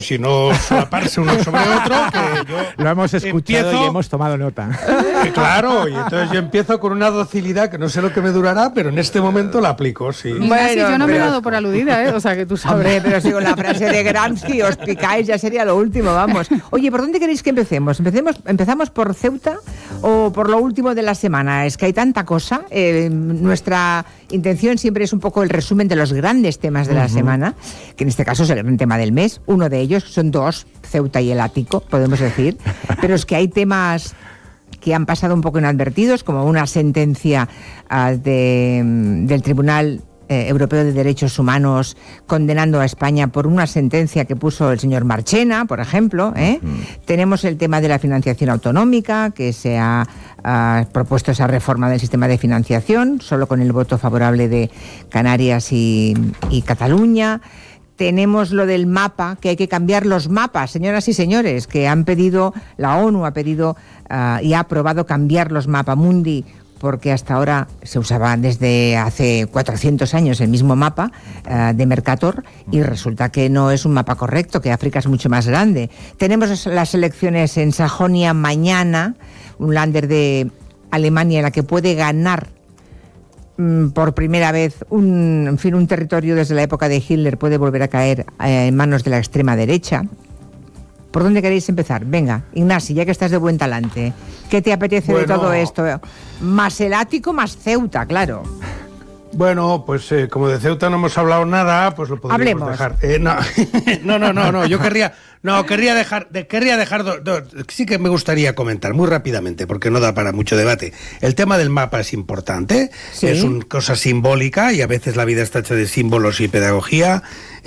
si no solaparse uno sobre otro, que yo lo hemos escuchado y hemos tomado nota. Claro, y entonces yo empiezo con una docilidad que no sé lo que me durará, pero en este momento la aplico, sí. Bueno, yo no me he dado por aludida, o sea que tú sabes. Hombre, pero si con la frase de Gramsci os picáis, ya sería lo último, vamos. Oye, ¿por dónde queréis que empecemos? ¿Empezamos por Ceuta o por lo último de la semana? Es que hay tanta cosa. Nuestra intención siempre es un poco el resumen de los grandes temas de la semana, que en este caso es el gran tema del mes. Uno de ellos son dos, Ceuta y el Ático, podemos decir, pero es que hay temas que han pasado un poco inadvertidos, como una sentencia del Tribunal Europeo de Derechos Humanos condenando a España por una sentencia que puso el señor Marchena, por ejemplo. Tenemos el tema de la financiación autonómica, que se ha propuesto esa reforma del sistema de financiación, solo con el voto favorable de Canarias y Cataluña. Tenemos lo del mapa, que hay que cambiar los mapas, señoras y señores, que han pedido, la ONU ha pedido y ha aprobado cambiar los mapamundi, porque hasta ahora se usaba desde hace 400 años el mismo mapa de Mercator, y resulta que no es un mapa correcto, que África es mucho más grande. Tenemos las elecciones en Sajonia mañana, un Länder de Alemania en la que puede ganar por primera vez un territorio desde la época de Hitler puede volver a caer en manos de la extrema derecha. ¿Por dónde queréis empezar? Venga, Ignasi, ya que estás de buen talante, ¿qué te apetece de todo esto? Más el Ático, más Ceuta, claro. Bueno, pues como de Ceuta no hemos hablado nada, pues lo podríamos dejar. No, yo querría dejar sí que me gustaría comentar muy rápidamente, porque no da para mucho debate. El tema del mapa es importante, ¿sí? Es una cosa simbólica y a veces la vida está hecha de símbolos y pedagogía,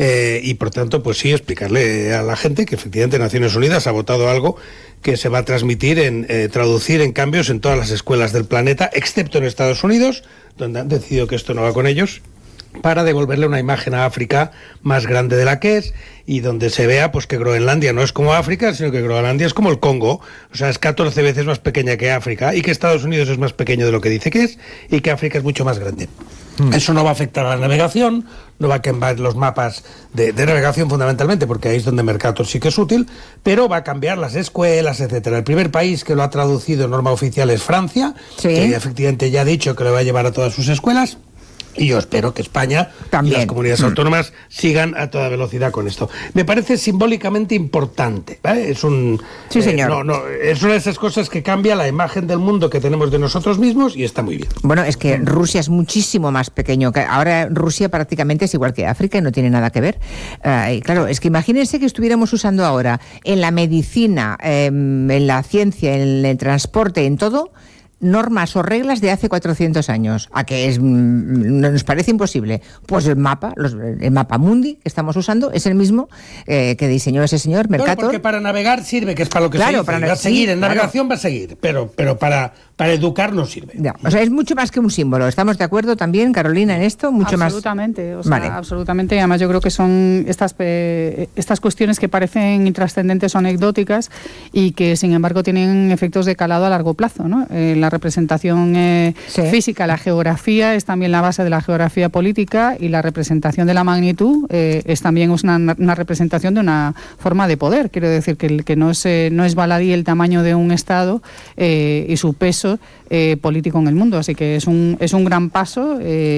y por tanto, pues sí, explicarle a la gente que efectivamente Naciones Unidas ha votado algo que se va a transmitir traducir en cambios en todas las escuelas del planeta, excepto en Estados Unidos, donde han decidido que esto no va con ellos, para devolverle una imagen a África más grande de la que es, y donde se vea pues que Groenlandia no es como África, sino que Groenlandia es como el Congo, o sea, es 14 veces más pequeña que África, y que Estados Unidos es más pequeño de lo que dice que es, y que África es mucho más grande. Eso no va a afectar a la navegación, no va a cambiar los mapas de navegación fundamentalmente, porque ahí es donde Mercator sí que es útil, pero va a cambiar las escuelas, etcétera. El primer país que lo ha traducido en norma oficial es Francia, que efectivamente ya ha dicho que lo va a llevar a todas sus escuelas. Y yo espero que España y las comunidades autónomas sigan a toda velocidad con esto. Me parece simbólicamente importante, ¿vale? Es sí, señor. Es una de esas cosas que cambia la imagen del mundo que tenemos de nosotros mismos, y está muy bien. Bueno, es que Rusia es muchísimo más pequeño. Ahora Rusia prácticamente es igual que África y no tiene nada que ver. Y claro, es que imagínense que estuviéramos usando ahora en la medicina, en la ciencia, en el transporte, en todo, normas o reglas de hace 400 años. ¿A qué nos parece imposible? Pues el mapa mundi que estamos usando es el mismo que diseñó ese señor Mercator. Porque para navegar sirve, que es para lo que se dice. Va a seguir, en navegación va a seguir, pero para educar no sirve. Ya, o sea, es mucho más que un símbolo. ¿Estamos de acuerdo también, Carolina, en esto? Absolutamente, absolutamente. Y además yo creo que son estas cuestiones que parecen intrascendentes o anecdóticas y que, sin embargo, tienen efectos de calado a largo plazo, ¿no? La representación física, la geografía es también la base de la geografía política, y la representación de la magnitud es también una representación de una forma de poder. Quiero decir que no es baladí el tamaño de un Estado y su peso político en el mundo. Así que es un gran paso,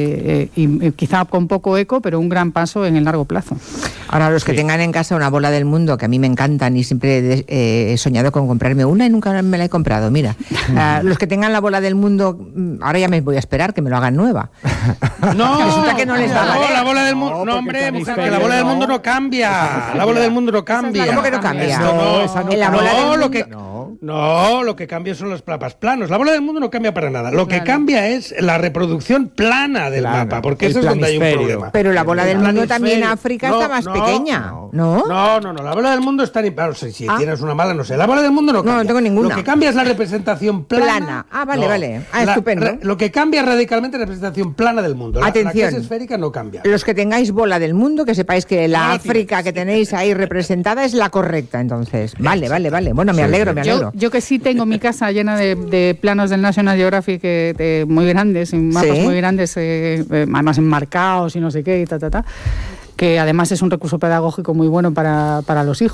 y quizá con poco eco, pero un gran paso en el largo plazo. Ahora, los que tengan en casa una bola del mundo, que a mí me encantan y siempre he soñado con comprarme una y nunca me la he comprado, mira. Los que tengan la bola del mundo, ahora ya me voy a esperar que me lo hagan nueva. No, resulta que no les va a valer. La bola del mundo, no, hombre, mujer, que la bola del mundo no cambia. La bola del mundo no cambia. ¿Cómo que no cambia? Lo que cambia son los mapas planos. La bola del mundo no cambia para nada. Lo que cambia es la reproducción plana del mapa, porque eso es donde hay un problema. Pero la bola del mundo también en África está más pequeña, ¿no? No, la bola del mundo está... si tienes una mala, no sé. La bola del mundo no cambia. No tengo ninguna. Lo que cambia es la representación plana. Vale. Estupendo. Lo que cambia radicalmente es la representación plana del mundo. Atención. La que es esférica no cambia. Los que tengáis bola del mundo, que sepáis que la África que tenéis ahí representada es la correcta, entonces. Vale. Bueno, me alegro. Yo que sí tengo mi casa llena de planos del National Geographic muy grandes, mapas muy grandes, además enmarcados y no sé qué, que además es un recurso pedagógico muy bueno para los hijos.